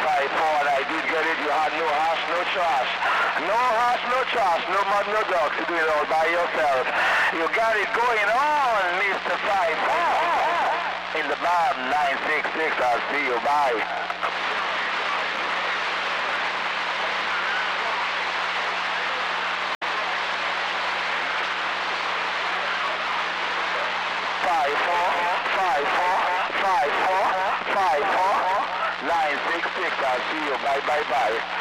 5-4, I did get it. You had no hash, no trash. No hash, no trash, no mud, no dogs. You do it all by yourself. You got it going on, Mr. 5-4. In the bar, 966. I'll see you. Bye. Five four, 966. I'll see you. Bye.